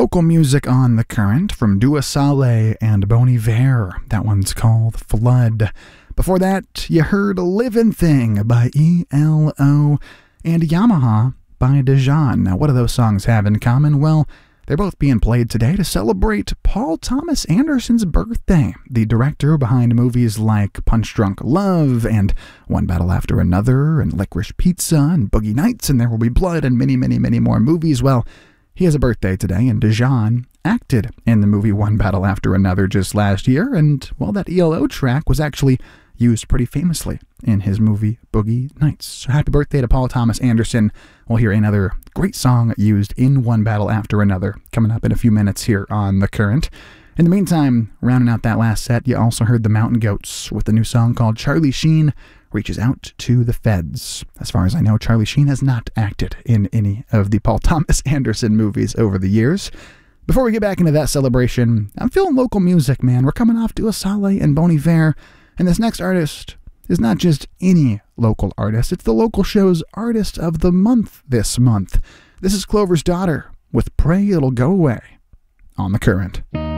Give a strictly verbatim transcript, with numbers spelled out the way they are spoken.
Local music on the current from Dua Saleh and Bon Iver. That one's called Flood. Before that, you heard Livin' Thing by E L O and Yamaha by Dejan. Now, what do those songs have in common? Well, they're both being played today to celebrate Paul Thomas Anderson's birthday, the director behind movies like Punch Drunk Love and One Battle After Another and Licorice Pizza and Boogie Nights and There Will Be Blood and many, many, many more movies. Well, he has a birthday today, and Dejan acted in the movie One Battle After Another just last year, and, well, that E L O track was actually used pretty famously in his movie Boogie Nights. So happy birthday to Paul Thomas Anderson. We'll hear another great song used in One Battle After Another coming up in a few minutes here on The Current. In the meantime, rounding out that last set, you also heard the Mountain Goats with a new song called Charlie Sheen Reaches Out to the Feds. As far as I know, Charlie Sheen has not acted in any of the Paul Thomas Anderson movies over the years. Before we get back into that celebration, I'm feeling local music, man. We're coming off Dua Saleh and Bon Iver, and this next artist is not just any local artist, it's the local show's Artist of the Month this month. This is Clover's Daughter with Pray It'll Go Away on The Current.